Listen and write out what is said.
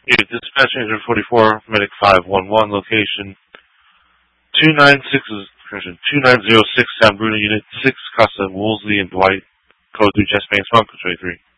Yeah, dispatch 844, medic 511, location 2906 San Bruno, Unit 6, Casa Woolsey and Dwight, code 3 chest bang, Swamp 23.